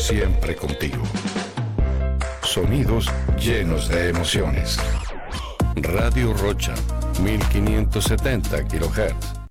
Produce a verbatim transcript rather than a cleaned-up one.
siempre contigo. Sonidos llenos de emociones. Radio Rocha, mil quinientos setenta kilohertz.